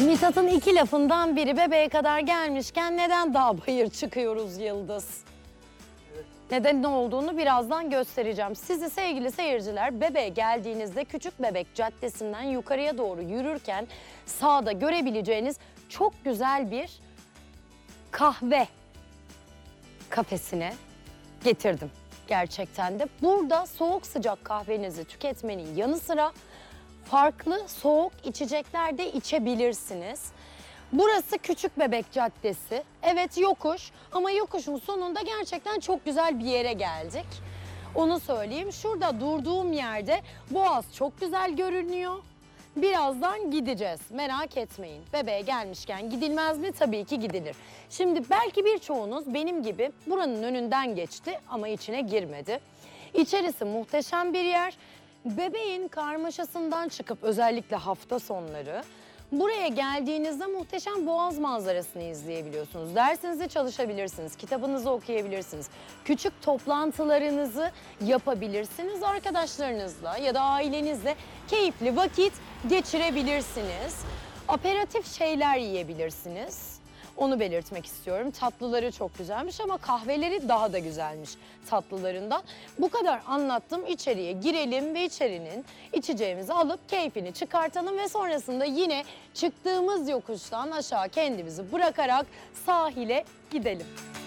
Mithat'ın iki lafından biri bebeğe kadar gelmişken neden dağ bayır çıkıyoruz Yıldız? Neden ne olduğunu birazdan göstereceğim. Sizi sevgili seyirciler, bebeğe geldiğinizde Küçükbebek Caddesi'nden yukarıya doğru yürürken sağda görebileceğiniz çok güzel bir kahve kafesine getirdim. Gerçekten de burada soğuk sıcak kahvenizi tüketmenin yanı sıra farklı soğuk içecekler de içebilirsiniz. Burası Küçükbebek Caddesi. Evet, yokuş ama yokuşun sonunda gerçekten çok güzel bir yere geldik. Onu söyleyeyim. Şurada durduğum yerde Boğaz çok güzel görünüyor. Birazdan gideceğiz. Merak etmeyin. Bebeğe gelmişken gidilmez mi? Tabii ki gidilir. Şimdi belki birçoğunuz benim gibi buranın önünden geçti ama içine girmedi. İçerisi muhteşem bir yer. Bebeğin karmaşasından çıkıp özellikle hafta sonları buraya geldiğinizde muhteşem Boğaz manzarasını izleyebiliyorsunuz. Dersinizi çalışabilirsiniz, kitabınızı okuyabilirsiniz. Küçük toplantılarınızı yapabilirsiniz. Arkadaşlarınızla ya da ailenizle keyifli vakit geçirebilirsiniz. Aperatif şeyler yiyebilirsiniz. Onu belirtmek istiyorum. Tatlıları çok güzelmiş ama kahveleri daha da güzelmiş tatlılarından. Bu kadar anlattım. İçeriye girelim ve içerinin içeceğimizi alıp keyfini çıkartalım ve sonrasında yine çıktığımız yokuştan aşağı kendimizi bırakarak sahile gidelim.